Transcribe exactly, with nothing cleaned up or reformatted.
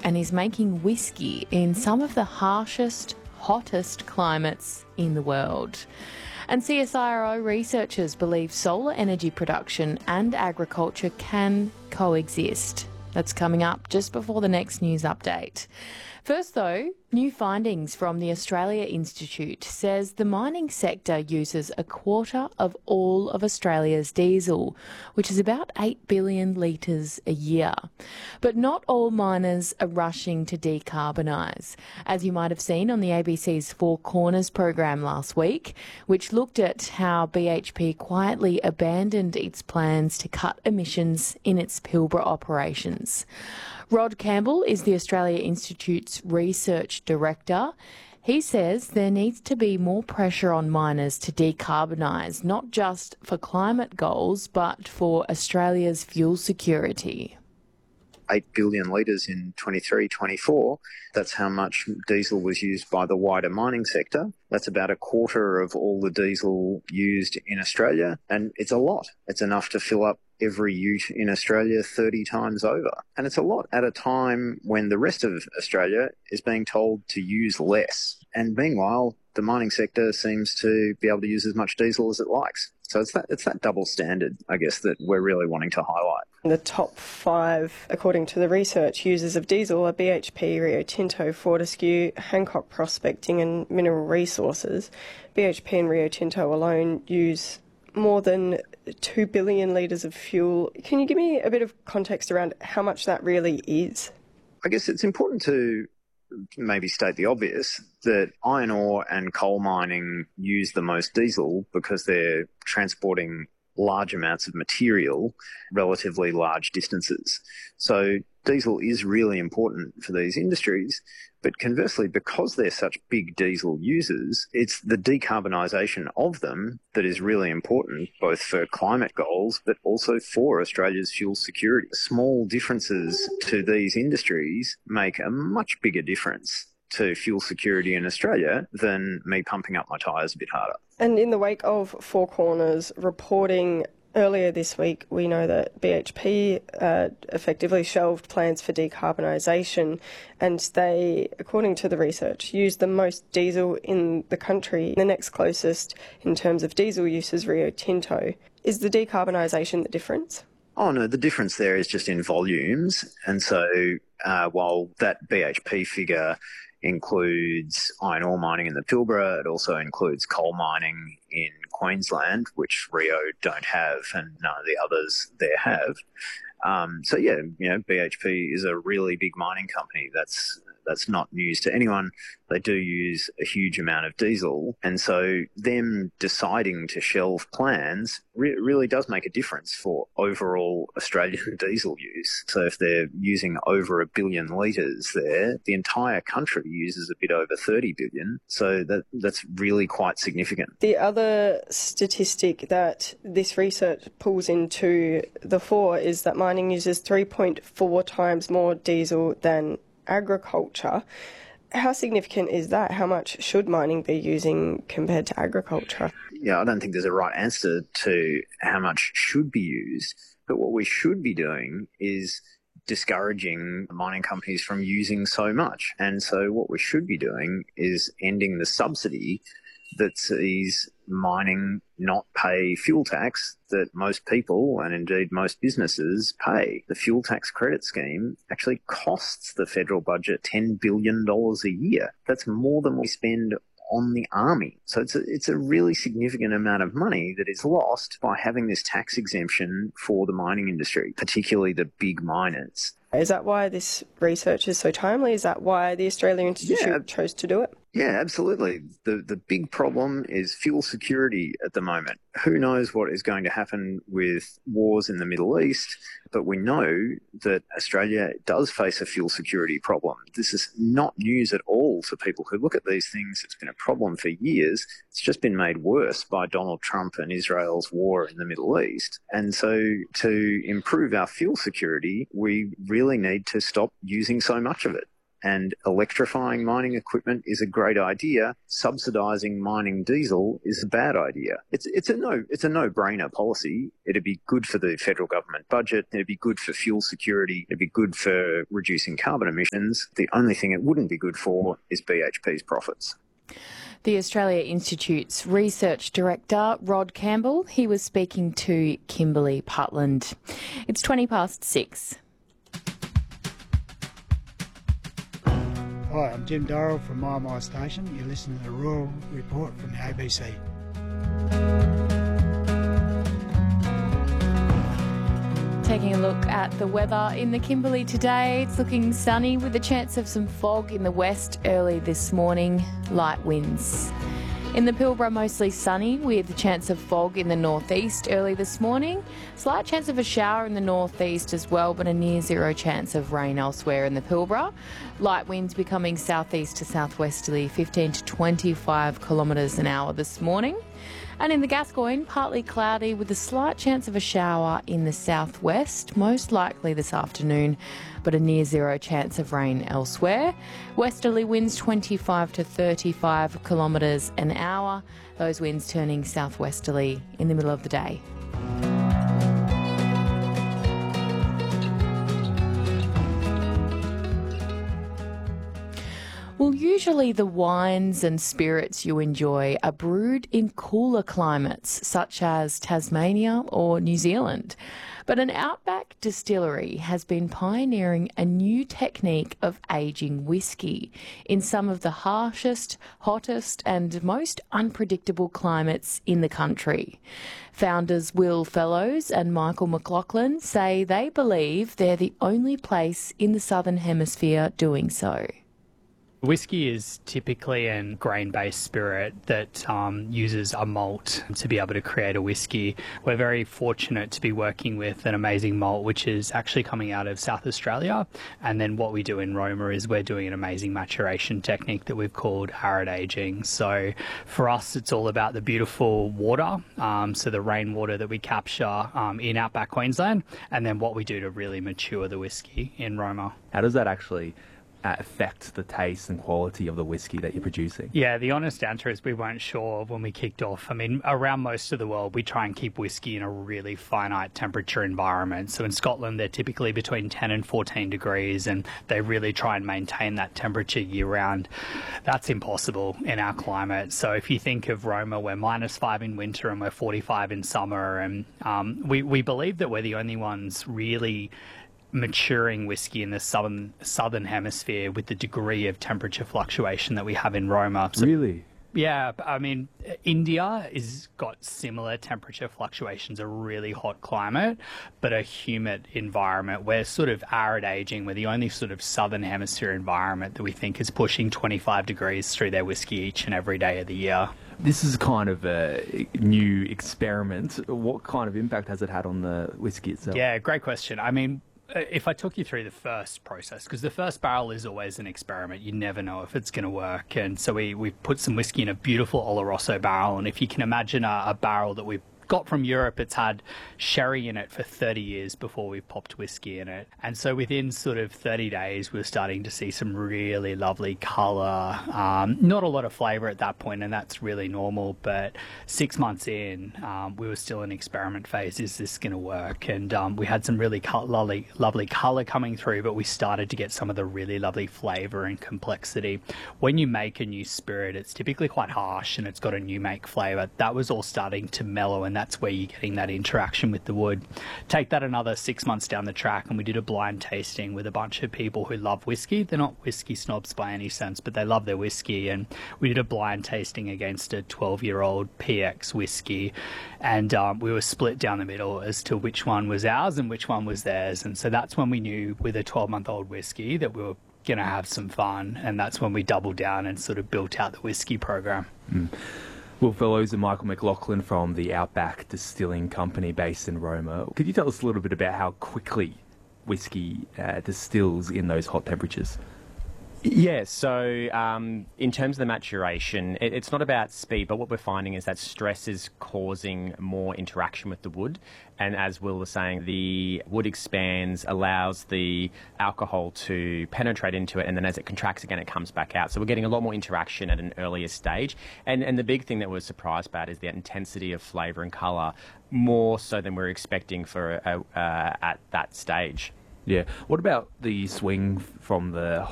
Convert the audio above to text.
and is making whiskey in some of the harshest, hottest climates in the world. And C S I R O researchers believe solar energy production and agriculture can coexist. That's coming up just before the next news update. First though, new findings from the Australia Institute says the mining sector uses a quarter of all of Australia's diesel, which is about eight billion litres a year. But not all miners are rushing to decarbonise. As you might have seen on the A B C's Four Corners program last week, which looked at how B H P quietly abandoned its plans to cut emissions in its Pilbara operations. Rod Campbell is the Australia Institute's research director. He says there needs to be more pressure on miners to decarbonise, not just for climate goals, but for Australia's fuel security. eight billion litres in twenty-three twenty-four. That's how much diesel was used by the wider mining sector. That's about a quarter of all the diesel used in Australia, and it's a lot. It's enough to fill up every ute in Australia thirty times over. And it's a lot at a time when the rest of Australia is being told to use less. And meanwhile, the mining sector seems to be able to use as much diesel as it likes. So it's that it's that double standard, I guess, that we're really wanting to highlight. The top five, according to the research, users of diesel are B H P, Rio Tinto, Fortescue, Hancock Prospecting and Mineral Resources. B H P and Rio Tinto alone use more than two billion litres of fuel. Can you give me a bit of context around how much that really is? I guess it's important to maybe state the obvious, that iron ore and coal mining use the most diesel because they're transporting large amounts of material, relatively large distances. So diesel is really important for these industries, but conversely, because they're such big diesel users, it's the decarbonisation of them that is really important, both for climate goals, but also for Australia's fuel security. Small differences to these industries make a much bigger difference to fuel security in Australia than me pumping up my tyres a bit harder. And in the wake of Four Corners reporting earlier this week, we know that B H P uh, effectively shelved plans for decarbonisation, and they, according to the research, use the most diesel in the country. The next closest in terms of diesel use is Rio Tinto. Is the decarbonisation the difference? Oh no, the difference there is just in volumes. And so uh, while that B H P figure includes iron ore mining in the Pilbara, it also includes coal mining in Queensland, which Rio don't have and none of the others there have. Um, so yeah, you know, B H P is a really big mining company. That's that's not news to anyone. They do use a huge amount of diesel, and so them deciding to shelve plans re- really does make a difference for overall Australian diesel use. So if they're using over a billion litres there, the entire country uses a bit over thirty billion. So that that's really quite significant. The other statistic that this research pulls into the fore is that mining uses three point four times more diesel than agriculture. How significant is that? How much should mining be using compared to agriculture? Yeah, I don't think there's a right answer to how much should be used, but what we should be doing is discouraging mining companies from using so much. And so what we should be doing is ending the subsidy that sees mining not pay fuel tax that most people and indeed most businesses pay. The fuel tax credit scheme actually costs the federal budget ten billion dollars a year. That's more than we spend on the army. So it's a, it's a really significant amount of money that is lost by having this tax exemption for the mining industry, particularly the big miners. Is that why this research is so timely? Is that why the Australia Institute yeah. chose to do it? Yeah, absolutely. The the big problem is fuel security at the moment. Who knows what is going to happen with wars in the Middle East, but we know that Australia does face a fuel security problem. This is not news at all to people who look at these things. It's been a problem for years. It's just been made worse by Donald Trump and Israel's war in the Middle East. And so to improve our fuel security, we really need to stop using so much of it. and electrifying mining equipment is a great idea. Subsidising mining diesel is a bad idea. It's it's a no it's a no-brainer policy. It'd be good for the federal government budget. It'd be good for fuel security. It'd be good for reducing carbon emissions. The only thing it wouldn't be good for is B H P's profits. The Australia Institute's Research Director, Rod Campbell, he was speaking to Kimberly Putland. It's twenty past six. Hi, I'm Jim Durrell from My My Station. You're listening to the Rural Report from the A B C. Taking a look at the weather in the Kimberley today, it's looking sunny with a chance of some fog in the west early this morning, light winds. In the Pilbara, mostly sunny with a chance of fog in the northeast early this morning. Slight chance of a shower in the northeast as well, but a near zero chance of rain elsewhere in the Pilbara. Light winds becoming southeast to southwesterly, fifteen to twenty-five kilometres an hour this morning. And in the Gascoyne, partly cloudy with a slight chance of a shower in the southwest, most likely this afternoon, but a near zero chance of rain elsewhere. Westerly winds twenty-five to thirty-five kilometres an hour, those winds turning southwesterly in the middle of the day. Well, usually the wines and spirits you enjoy are brewed in cooler climates, such as Tasmania or New Zealand. But an outback distillery has been pioneering a new technique of aging whiskey in some of the harshest, hottest and most unpredictable climates in the country. Founders Will Fellows and Michael McLaughlin say they believe they're the only place in the Southern Hemisphere doing so. Whiskey is typically a grain-based spirit that um, uses a malt to be able to create a whiskey. We're very fortunate to be working with an amazing malt which is actually coming out of South Australia, and then what we do in Roma is we're doing an amazing maturation technique that we've called arid aging. So for us it's all about the beautiful water, um, so the rainwater that we capture um, in outback Queensland, and then what we do to really mature the whiskey in Roma. How does that actually Uh, affect the taste and quality of the whiskey that you're producing? Yeah, the honest answer is we weren't sure when we kicked off. I mean, around most of the world, we try and keep whiskey in a really finite temperature environment. So in Scotland, they're typically between ten and fourteen degrees, and they really try and maintain that temperature year-round. That's impossible in our climate. So if you think of Roma, we're minus five in winter and we're forty-five in summer, and um, we, we believe that we're the only ones really maturing whiskey in the southern southern hemisphere with the degree of temperature fluctuation that we have in Roma. So, really? Yeah, I mean, India has got similar temperature fluctuations, a really hot climate, but a humid environment. We're sort of arid aging. We're the only sort of southern hemisphere environment that we think is pushing twenty-five degrees through their whiskey each and every day of the year. This is kind of a new experiment. What kind of impact has it had on the whiskey itself? Yeah, great question. I mean, if I took you through the first process, because the first barrel is always an experiment, you never know if it's going to work. And so we, we put some whiskey in a beautiful Oloroso barrel. And if you can imagine a, a barrel that we've got from Europe, it's had sherry in it for thirty years before we popped whiskey in it. And so within sort of thirty days, we're starting to see some really lovely colour. Um, not a lot of flavour at that point, and that's really normal. But six months in, um, we were still in experiment phase. Is this going to work? And um, we had some really co- lovely, lovely colour coming through, but we started to get some of the really lovely flavour and complexity. When you make a new spirit, it's typically quite harsh and it's got a new make flavour. That was all starting to mellow, and that's where you're getting that interaction with the wood. Take that another six months down the track, and we did a blind tasting with a bunch of people who love whiskey. They're not whiskey snobs by any sense, but they love their whiskey, and we did a blind tasting against a twelve-year-old P X whiskey, and um, we were split down the middle as to which one was ours and which one was theirs. And so that's when we knew with a twelve-month-old whiskey that we were going to have some fun, and that's when we doubled down and sort of built out the whiskey program. Mm. Will Fellows and Michael McLaughlin from the Outback Distilling Company based in Roma. Could you tell us a little bit about how quickly whiskey uh, distills in those hot temperatures? Yeah, so um, in terms of the maturation, it, it's not about speed, but what we're finding is that stress is causing more interaction with the wood. And as Will was saying, the wood expands, allows the alcohol to penetrate into it, and then as it contracts again, it comes back out. So we're getting a lot more interaction at an earlier stage. And, and the big thing that we're surprised about is the intensity of flavour and colour, more so than we're expecting for uh, uh, at that stage. Yeah. What about the swing from the